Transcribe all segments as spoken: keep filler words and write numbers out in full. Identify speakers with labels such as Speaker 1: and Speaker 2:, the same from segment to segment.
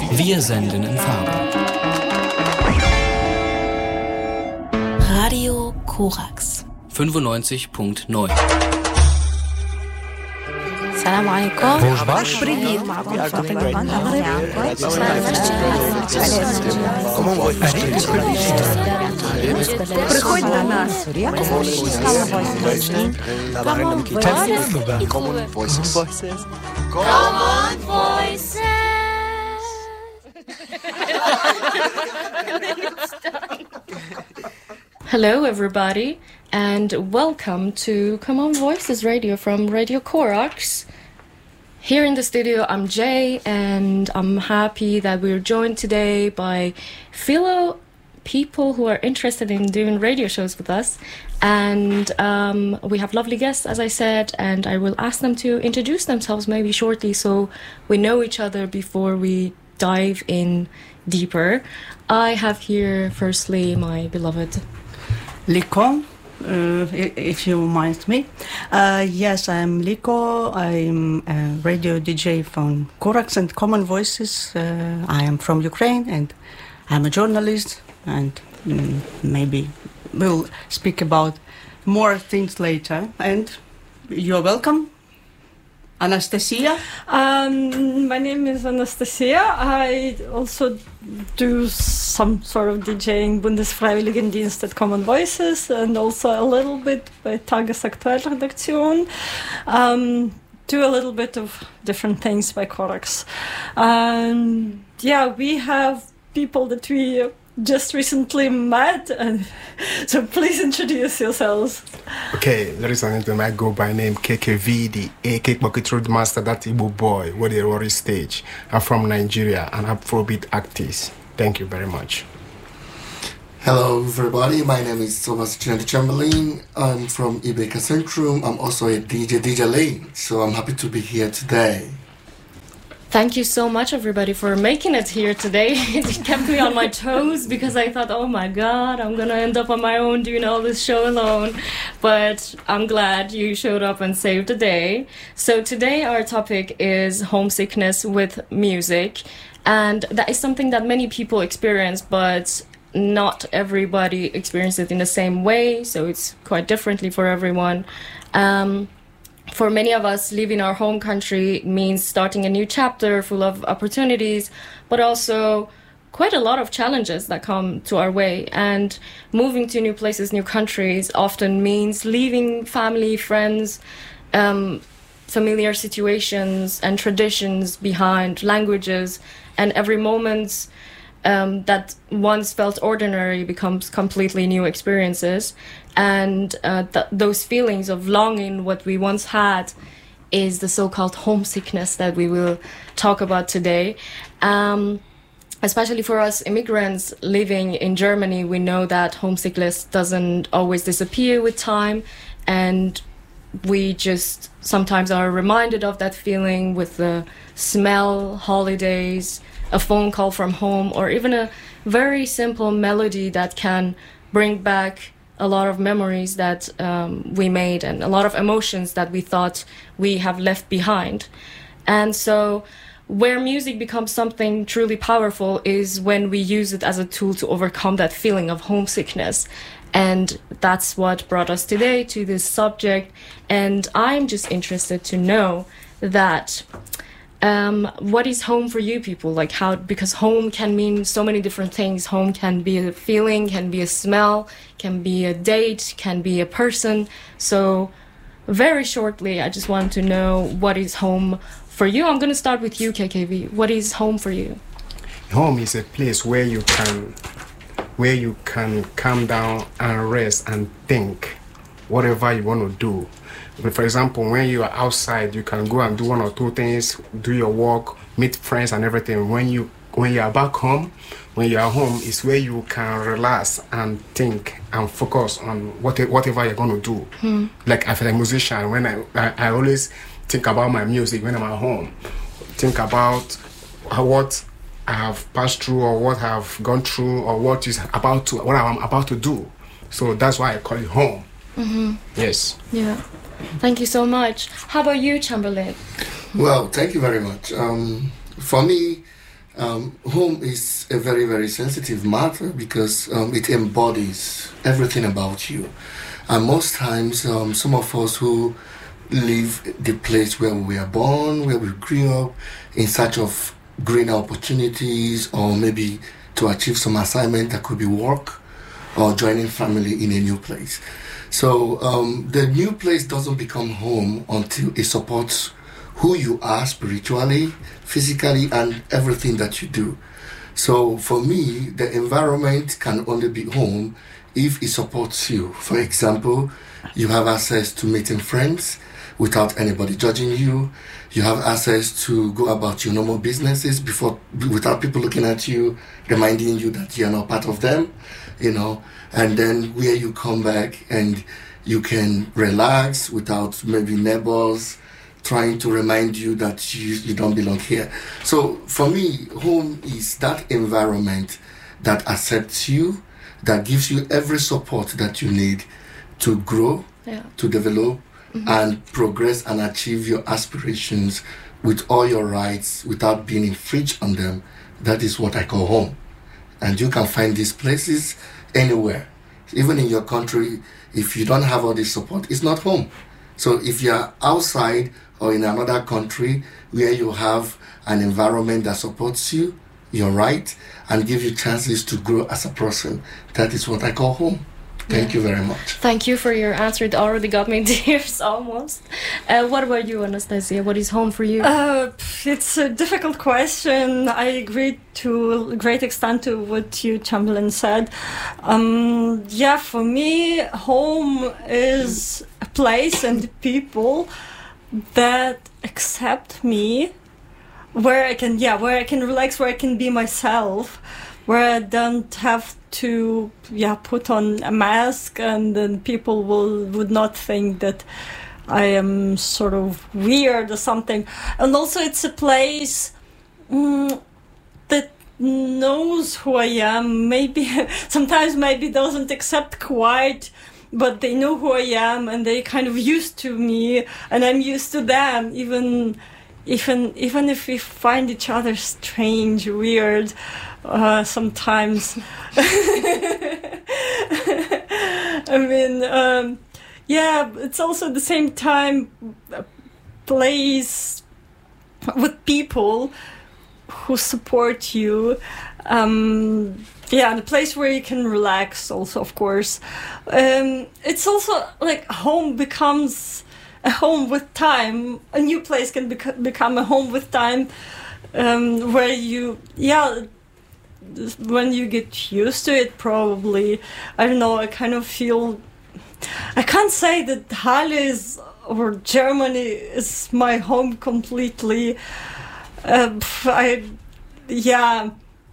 Speaker 1: Wir senden in Farbe.
Speaker 2: Radio Korax
Speaker 1: fünfundneunzig Komma neun.
Speaker 2: السلام عليكم.
Speaker 3: Привет.
Speaker 4: Приходь до нас.
Speaker 5: Common Voices.
Speaker 6: Common Voices.
Speaker 7: Hello, everybody, and welcome to Common Voices Radio from Radio Korax. Here in the studio, I'm Jay, and I'm happy that we're joined today by fellow people who are interested in doing radio shows with us. And um, we have lovely guests, as I said, and I will ask them to introduce themselves maybe shortly so we know each other before we dive in deeper. I have here, firstly, my beloved
Speaker 3: Liko, uh, if you mind me. Uh, yes, I'm Liko. I'm a radio D J from Korax and Common Voices. Uh, I am from Ukraine and I'm a journalist, and mm, maybe we'll speak about more things later. And you're welcome. Anastasia?
Speaker 8: Um, my name is Anastasia. I also do some sort of DJing Bundesfreiwilligendienst at Common Voices and also a little bit by Tagesaktuell-Redaktion. Um, do a little bit of different things by Korax. Um, yeah, we have people that we just recently met, and so please introduce yourselves.
Speaker 5: Okay, ladies and gentlemen, I go by name K K V, the A K Bucket Road Master, that Igbo boy with the Rory stage. I'm from Nigeria and I'm Afrobeat artist. Thank you very much.
Speaker 9: Hello everybody, my name is Thomas Chinadi Chamberlain. I'm from Ibeka Centrum. I'm also a D J, D J Lane, so I'm happy to be here today.
Speaker 7: Thank you so much, everybody, for making it here today. It kept me on my toes because I thought, oh my God, I'm going to end up on my own doing all this show alone. But I'm glad you showed up and saved the day. So today our topic is homesickness with music. And that is something that many people experience, but not everybody experiences it in the same way. So it's quite differently for everyone. Um... For many of us, leaving our home country means starting a new chapter full of opportunities, but also quite a lot of challenges that come to our way. And moving to new places, new countries often means leaving family, friends, um, familiar situations and traditions behind, languages, and every moment um, that once felt ordinary becomes completely new experiences. And uh, th- those feelings of longing what we once had is the so-called homesickness that we will talk about today. Um, especially for us immigrants living in Germany, we know that homesickness doesn't always disappear with time. And we just sometimes are reminded of that feeling with the smell, holidays, a phone call from home, or even a very simple melody that can bring back a lot of memories that um, we made and a lot of emotions that we thought we have left behind. And so where music becomes something truly powerful is when we use it as a tool to overcome that feeling of homesickness. And that's what brought us today to this subject. And I'm just interested to know that Um, what is home for you people? Like how, because home can mean so many different things. Home can be a feeling, can be a smell, can be a date, can be a person. So very shortly, I just want to know what is home for you. I'm going to start with you, K K V. What is home for you?
Speaker 5: Home is a place where you can, where you can calm down and rest and think whatever you want to do. But for example, when you are outside, you can go and do one or two things, do your work, meet friends and everything. When you when you are back home, when you are home, is where you can relax and think and focus on what, whatever you're going to do. Hmm. Like as a musician, when I, I I always think about my music when I'm at home. Think about what I have passed through or what I've gone through or what is about to what I'm about to do. So that's why I call it home.
Speaker 7: Mm-hmm.
Speaker 5: Yes.
Speaker 7: Yeah. Thank you so much. How about you, Chamberlain?
Speaker 9: Well, thank you very much. Um, for me, Um, home is a very, very sensitive matter because um, it embodies everything about you. And most times, um, some of us who leave the place where we were born, where we grew up, in search of greener opportunities, or maybe to achieve some assignment that could be work, or joining family in a new place. So um, the new place doesn't become home until it supports who you are spiritually, physically, and everything that you do. So for me, the environment can only be home if it supports you. For example, you have access to meeting friends without anybody judging you. You have access to go about your normal businesses before, without people looking at you, reminding you that you're not part of them, you know. And then where you come back and you can relax without maybe neighbors trying to remind you that you, you don't belong here. So for me, home is that environment that accepts you, that gives you every support that you need to grow, yeah. to develop, mm-hmm. and progress and achieve your aspirations with all your rights without being infringed on them. That is what I call home. And you can find these places anywhere. Even in your country, if you don't have all this support, it's not home. So if you're outside or in another country where you have an environment that supports you, you're right, and give you chances to grow as a person, that is what I call home. Thank yeah. you very much.
Speaker 7: Thank you for your answer. It already got me tears almost. Uh, what about you, Anastasia? What is home for you?
Speaker 8: Uh, it's a difficult question. I agree to a great extent to what you, Chamberlain, said. Um, yeah, for me, home is a place and people that accept me, where I can, yeah, where I can relax, where I can be myself, where I don't have to, yeah, put on a mask, and then people will would not think that I am sort of weird or something. And also, it's a place mm, that knows who I am. Maybe sometimes maybe doesn't accept quite, but they know who I am, and they kind of used to me, and I'm used to them, even even even if we find each other strange, weird, uh, sometimes. I mean, um, yeah, it's also at the same time a place with people who support you. Um, Yeah, and a place where you can relax also, of course. Um, it's also like home becomes a home with time. A new place can bec- become a home with time, um, where you, yeah, when you get used to it, probably. I don't know, I kind of feel... I can't say that Halle is, or Germany is my home completely. Uh, I, yeah...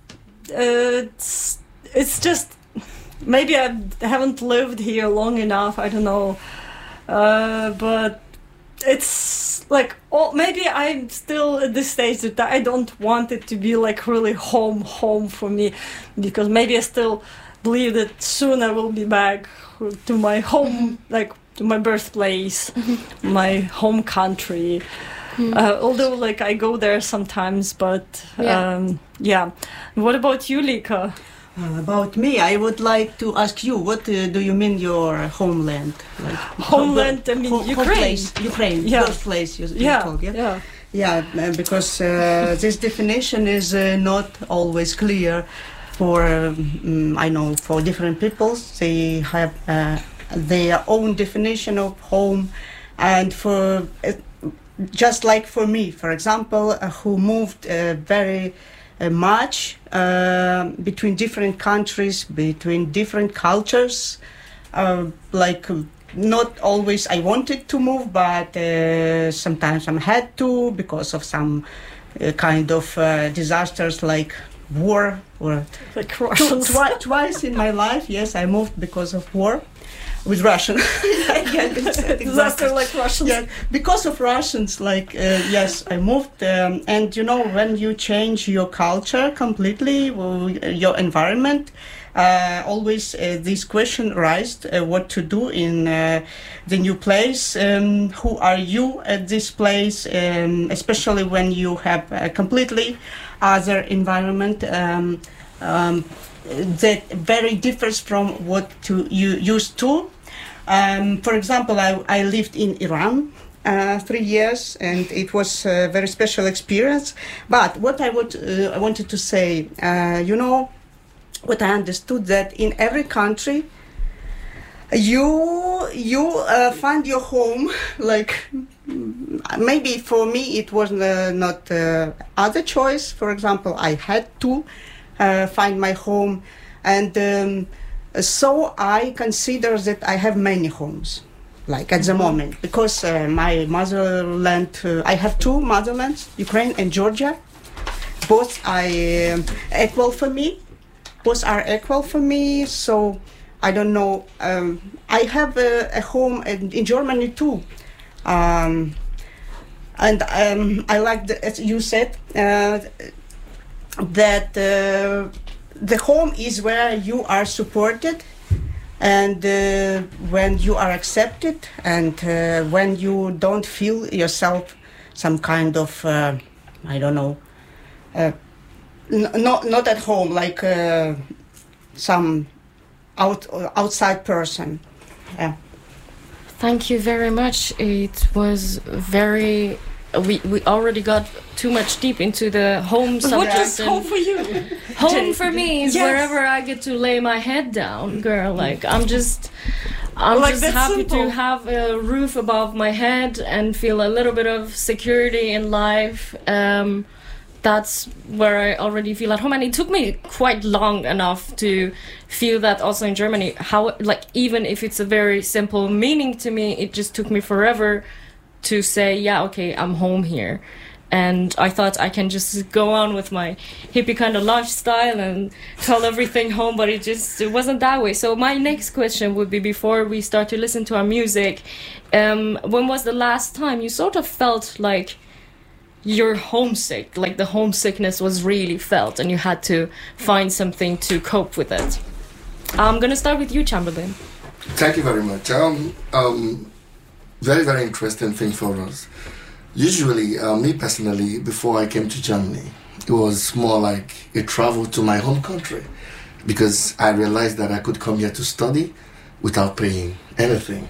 Speaker 8: Uh, it's it's just maybe I haven't lived here long enough. I don't know, uh, but it's like oh, maybe I'm still at this stage that I don't want it to be like really home home for me, because maybe I still believe that soon I will be back to my home, like to my birthplace, my home country. Uh, although, like, I go there sometimes, but
Speaker 7: yeah.
Speaker 8: Um, yeah. What about you, Lika?
Speaker 3: Uh, about me, I would like to ask you, what uh, do you mean your homeland? Like,
Speaker 8: homeland,
Speaker 3: home,
Speaker 8: I mean
Speaker 3: home,
Speaker 8: Ukraine.
Speaker 3: Home place, Ukraine,
Speaker 8: yeah.
Speaker 3: birthplace, you, you
Speaker 8: yeah.
Speaker 3: told, yeah?
Speaker 8: Yeah,
Speaker 3: yeah uh, because uh, this definition is uh, not always clear for, um, I know, for different peoples. They have uh, their own definition of home, and for... Uh, just like for me, for example, uh, who moved uh, very uh, much uh, between different countries, between different cultures, uh, like uh, not always I wanted to move, but uh, sometimes I had to because of some uh, kind of uh, disasters like war, or
Speaker 8: like
Speaker 3: two, twi- twice in my life, yes, I moved because of war. with Russian. Yeah, exactly.
Speaker 8: Disaster like Russians.
Speaker 3: Yeah, because of Russians, like, uh, yes, I moved, um, and you know, when you change your culture completely, well, your environment, uh, always uh, this question arises, uh, what to do in uh, the new place, um, who are you at this place, um, especially when you have a completely other environment um, um, that very differs from what to, you used to. Um, for example, I, I lived in Iran uh, three years, and it was a very special experience. But what I, would, uh, I wanted to say, uh, you know, what I understood that in every country, you you uh, find your home. Like maybe for me it was uh, not uh, other choice. For example, I had to uh, find my home, and. Um, So I consider that I have many homes, like at the moment, because uh, my motherland, uh, I have two motherlands, Ukraine and Georgia. Both are uh, equal for me. Both are equal for me. So I don't know. Um, I have a, a home in, in Germany too, um, and um, I like the, as you said uh, that. Uh, The home is where you are supported, and uh, when you are accepted, and uh, when you don't feel yourself some kind of, uh, I don't know, uh, n- not not at home, like uh, some out outside person. Yeah.
Speaker 7: Thank you very much. It was very. We we already got too much deep into the home subject.
Speaker 8: What is home for you?
Speaker 7: Home for me is
Speaker 8: Yes.
Speaker 7: wherever I get to lay my head down, girl. Like I'm just, I'm
Speaker 8: Like
Speaker 7: just
Speaker 8: that
Speaker 7: happy
Speaker 8: simple.
Speaker 7: to have a roof above my head and feel a little bit of security in life. Um, that's where I already feel at home, and it took me quite long enough to feel that also in Germany. How like even if it's a very simple meaning to me, it just took me forever to say, yeah, okay, I'm home here. And I thought I can just go on with my hippie kind of lifestyle and call everything home, but it just it wasn't that way. So my next question would be, before we start to listen to our music, um, when was the last time you sort of felt like you're homesick, like the homesickness was really felt and you had to find something to cope with it? I'm going to start with you, Chamberlain.
Speaker 9: Thank you very much. Um, um, very, very interesting thing for us. Usually, uh, me personally, before I came to Germany, it was more like a travel to my home country, because I realized that I could come here to study without paying anything.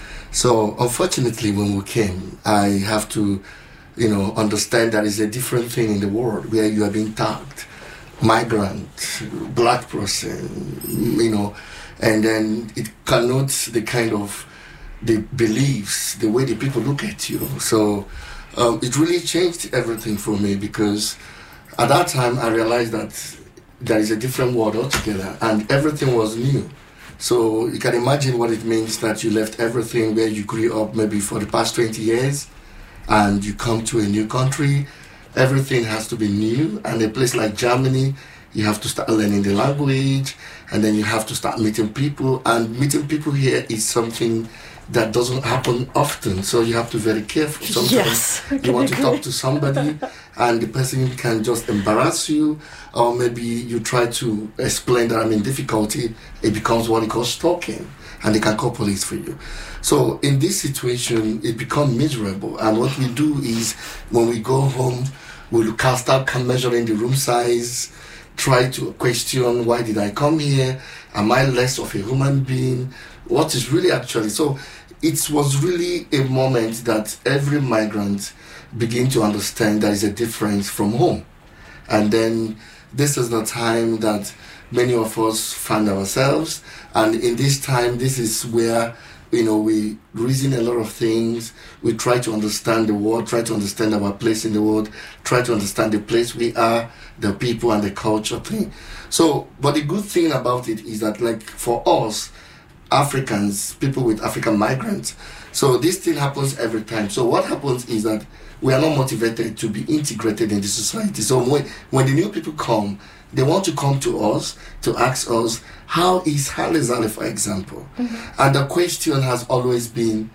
Speaker 9: So, unfortunately, when we came, I have to, you know, understand that it's a different thing in the world where you are being tagged, migrant, black person, you know, and then it connotes the kind of the beliefs, the way the people look at you. So um, it really changed everything for me, because at that time I realized that there is a different world altogether and everything was new. So you can imagine what it means that you left everything where you grew up maybe for the past twenty years and you come to a new country. Everything has to be new, and a place like Germany, you have to start learning the language, and then you have to start meeting people, and meeting people here is something that doesn't happen often, so you have to be very careful. Sometimes
Speaker 8: Yes,
Speaker 9: you want to
Speaker 8: agree.
Speaker 9: talk to somebody and the person can just embarrass you, or maybe you try to explain that I'm in difficulty, it becomes what they call stalking, and they can call police for you. So in this situation, it becomes miserable, and what we do is when we go home, we'll start measuring the room size, try to question, why did I come here? Am I less of a human being? What is really actually? So it was really a moment that every migrant begin to understand there is a difference from home. And then this is the time that many of us find ourselves. And in this time, this is where, you know, we reason a lot of things. We try to understand the world, try to understand our place in the world, try to understand the place we are, the people and the culture thing. So, but the good thing about it is that, like, for us, Africans, people with African migrants, so this thing happens every time. So what happens is that we are not motivated to be integrated in the society. So when, when the new people come, they want to come to us to ask us, how is Haile Zale, for example? Mm-hmm. And the question has always been,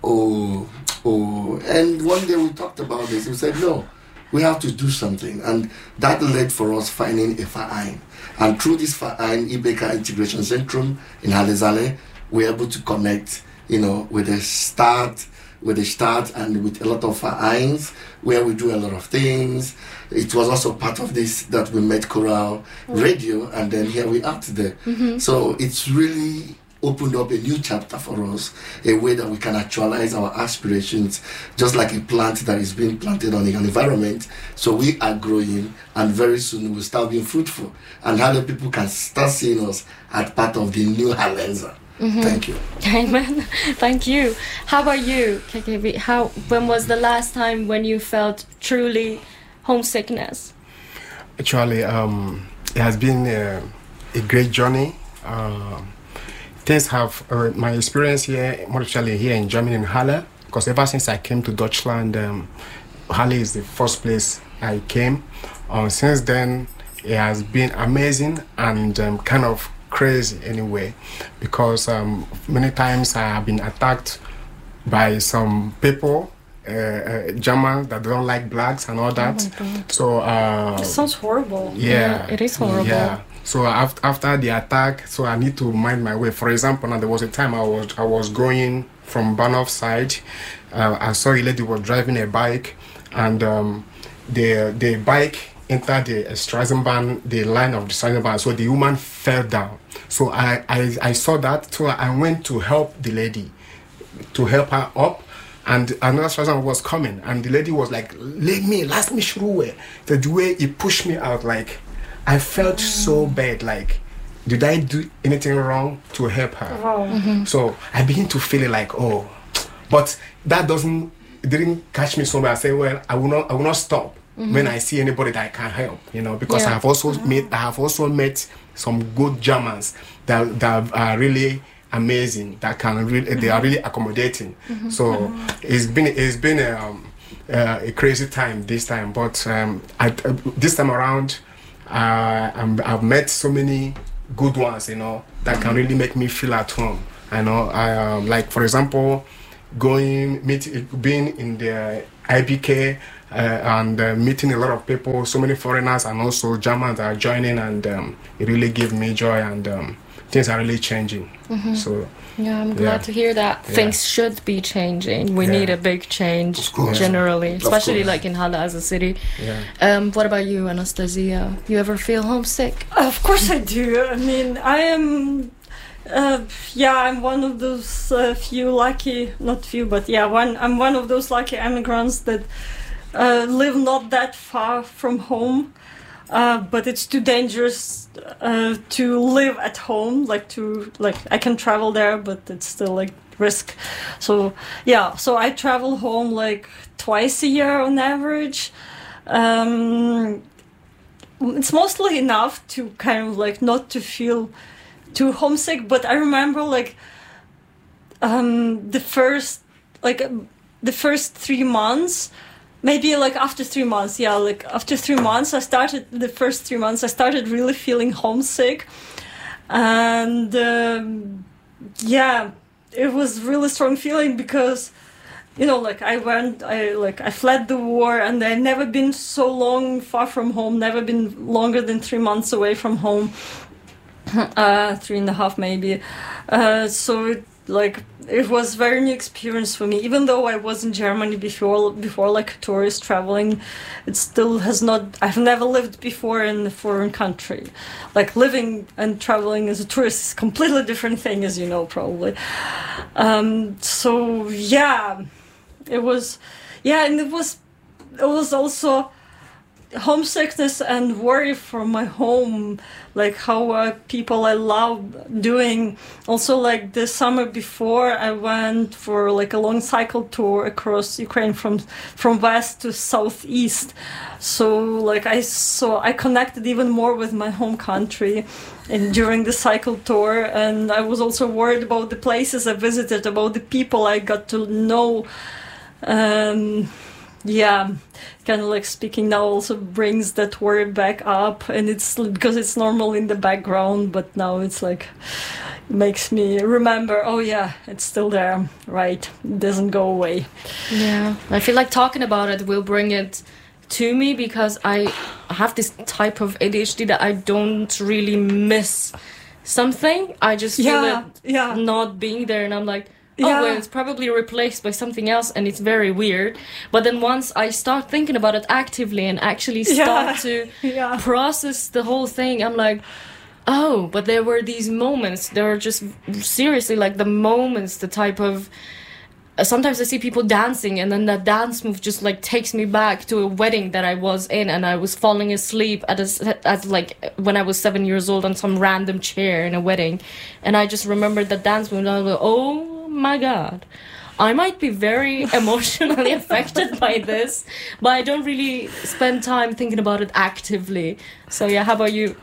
Speaker 9: oh, oh. And one day we talked about this. We said, no, we have to do something. And that led for us finding a Verein. And through this Verein, Ibeka Integration Centrum in Haile Zale, we're able to connect, you know, with a start, with a start and with a lot of Vereins where we do a lot of things. It was also part of this that we met Choral Radio, and then here we are today. Mm-hmm. So it's really opened up a new chapter for us, a way that we can actualize our aspirations, just like a plant that is being planted on an environment. So we are growing, and very soon we'll start being fruitful, and other people can start seeing us as part of the new Halenza. Mm-hmm. Thank you.
Speaker 7: Amen. Thank you. How about you, K K B? How, when was the last time when you felt truly homesickness?
Speaker 5: Actually, um, it has been a, a great journey. Uh, things have, uh, my experience here, more especially here in Germany, in Halle, because ever since I came to Deutschland, um, Halle is the first place I came. Uh, since then, it has been amazing and um, kind of crazy anyway, because um, many times I have been attacked by some people, uh, uh, Germans that don't like blacks and all that.
Speaker 8: Oh
Speaker 5: so uh,
Speaker 8: it sounds horrible.
Speaker 5: Yeah,
Speaker 7: yeah, it is horrible.
Speaker 5: Yeah. So after after the attack, so I need to mind my way. For example, now there was a time I was I was going from Bahnhof side. Uh, I saw a lady was driving a bike, and um, the the bike entered the Straßenbahn, the line of the Straßenbahn, so the woman fell down. So I, I, I saw that, so I went to help the lady, to help her up, and another Straßenbahn was coming, and the lady was like, let me, last me through. So the way he pushed me out, like, I felt so bad, like, did I do anything wrong to help her?
Speaker 8: Wow. Mm-hmm.
Speaker 5: So I began to feel it like, oh, but that doesn't, it didn't catch me so bad. I said, well, I will not, I will not stop. Mm-hmm. When I see anybody that I can help, you know, because yeah. I have also mm-hmm. met, I have also met some good Germans that that are really amazing. That can really, mm-hmm. they are really accommodating. Mm-hmm. So mm-hmm. it's been it's been a, um, uh, a crazy time this time, but um, I, uh, this time around, uh, I'm, I've met so many good ones, you know, that mm-hmm. can really make me feel at home. I know, I um, like for example, going meet being in the I B K. Uh, and uh, meeting a lot of people, so many foreigners and also Germans are joining, and um, it really gave me joy, and um, things are really changing. Mm-hmm. So
Speaker 7: yeah, I'm glad yeah. to hear that. Yeah. Things should be changing. We yeah. need a big change generally, especially like in Halle as a city.
Speaker 5: Yeah.
Speaker 7: Um, what about you, Anastasia? You ever feel homesick?
Speaker 8: Of course I do. I mean, I am... Uh, yeah, I'm one of those uh, few lucky, not few, but yeah, one. I'm one of those lucky immigrants that Uh, live not that far from home, uh, but it's too dangerous uh, to live at home. Like to like, I can travel there, but it's still like risk. So yeah, so I travel home like twice a year on average. Um, it's mostly enough to kind of like not to feel too homesick. But I remember like um, the first like the first three months. Maybe like after three months, yeah, like after three months, I started, the first three months, I started really feeling homesick. And um, yeah, it was really strong feeling because, you know, like I went, I like, I fled the war, and I've never been so long far from home, never been longer than three months away from home, uh, three and a half maybe. Uh, so it, like, it was a very new experience for me. Even though I was in Germany before, before like tourist traveling, it still has not, I've never lived before in a foreign country. Like living and traveling as a tourist is a completely different thing, as you know, probably. Um, so yeah, it was, yeah, and it was, it was also homesickness and worry for my home, like how uh, people I love doing. Also, like the summer before, I went for like a long cycle tour across Ukraine from from west to southeast. So like I saw, I connected even more with my home country, and during the cycle tour, and I was also worried about the places I visited, about the people I got to know. Um, yeah, kind of like speaking now also brings that word back up, and it's because it's normal in the background, but now it's like makes me remember, oh yeah, it's still there, right? It doesn't go away.
Speaker 7: Yeah, I feel like talking about it will bring it to me, because I have this type of A D H D that I don't really miss something. I just feel
Speaker 8: Yeah,
Speaker 7: it
Speaker 8: yeah.
Speaker 7: not being there, and I'm like, oh,
Speaker 8: Yeah.
Speaker 7: well, it's probably replaced by something else, and it's very weird. But then once I start thinking about it actively and actually start
Speaker 8: Yeah.
Speaker 7: to
Speaker 8: Yeah.
Speaker 7: process the whole thing, I'm like, oh, but there were these moments. There are just seriously like the moments, the type of. Uh, sometimes I see people dancing, and then that dance move just like takes me back to a wedding that I was in, and I was falling asleep at a, s- at like when I was seven years old on some random chair in a wedding, and I just remembered that dance move, and I was like, oh my god. I might be very emotionally affected by this, but I don't really spend time thinking about it actively. So yeah, how about you?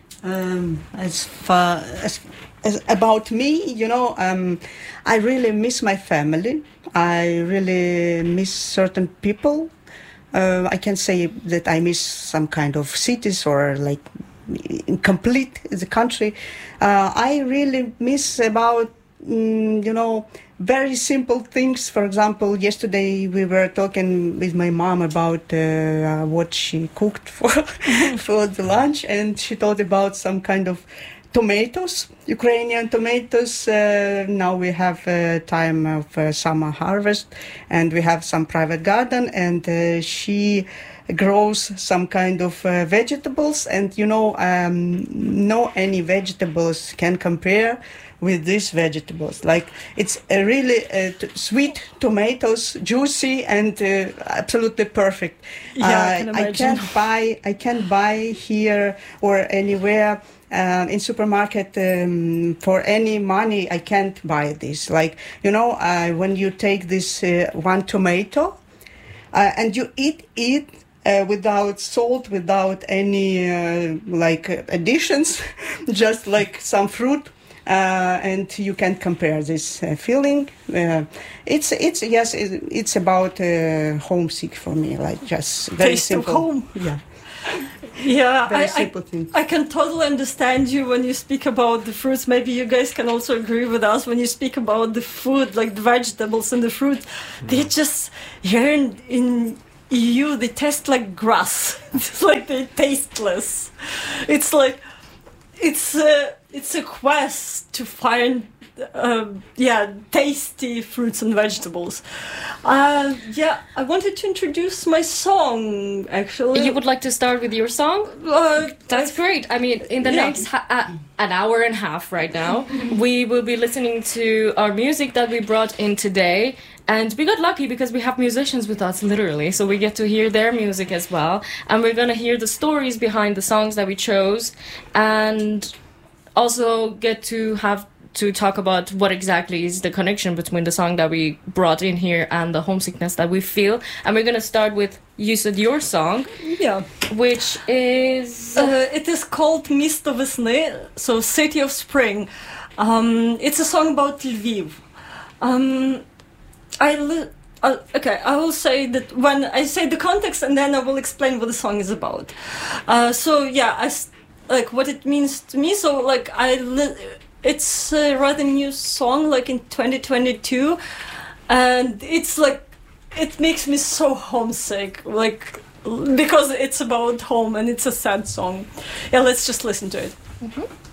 Speaker 3: Um, as far as, as about me, you know, um, I really miss my family. I really miss certain people. Uh, I can say that I miss some kind of cities or like complete the country. Uh, I really miss about mm, you know, very simple things. For example, yesterday we were talking with my mom about uh, what she cooked for for the lunch, and she thought about some kind of tomatoes, Ukrainian tomatoes. Uh, now we have uh, time of uh, summer harvest, and we have some private garden, and uh, she grows some kind of uh, vegetables, and you know, um, no any vegetables can compare with these vegetables. Like, it's a really uh, t- sweet tomatoes, juicy and uh, absolutely perfect.
Speaker 8: Yeah, I can
Speaker 3: uh, I
Speaker 8: imagine.
Speaker 3: can't buy I can't buy here or anywhere uh, in supermarket um, for any money. I can't buy this. Like, you know, uh, when you take this uh, one tomato uh, and you eat it Uh, without salt, without any uh, like uh, additions, just like some fruit, uh, and you can compare this uh, feeling. Uh, it's it's yes, it, it's about uh, homesick for me, like just very
Speaker 8: Taste
Speaker 3: simple.
Speaker 8: of home.
Speaker 3: Yeah,
Speaker 8: Yeah,
Speaker 3: very
Speaker 8: I,
Speaker 3: simple
Speaker 8: I,
Speaker 3: thing.
Speaker 8: I can totally understand you when you speak about the fruits. Maybe you guys can also agree with us when you speak about the food, like the vegetables and the fruit. They just here in, in E U they taste like grass. It's like they're tasteless. It's like it's a it's a quest to find uh, yeah tasty fruits and vegetables. Uh, yeah, I wanted to introduce my song actually.
Speaker 7: You would like to start with your song?
Speaker 8: Uh,
Speaker 7: That's great. I mean, in the
Speaker 8: Yeah.
Speaker 7: next ha- uh, an hour and a half right now, we will be listening to our music that we brought in today. And we got lucky because we have musicians with us, literally, so we get to hear their music as well. And we're going to hear the stories behind the songs that we chose, and also get to have to talk about what exactly is the connection between the song that we brought in here and the homesickness that we feel. And we're going to start with, you said your song,
Speaker 8: yeah.
Speaker 7: which is...
Speaker 8: Uh, it is called Misto Vesny, so City of Spring. Um, it's a song about Lviv. Um, I li- uh, okay, I will say that when I say the context, and then I will explain what the song is about. Uh, so yeah, I s- like what it means to me. So like I, li- it's a rather new song, like in twenty twenty-two, and it's like it makes me so homesick, like because it's about home and it's a sad song. Yeah, let's just listen to it.
Speaker 7: Mm-hmm.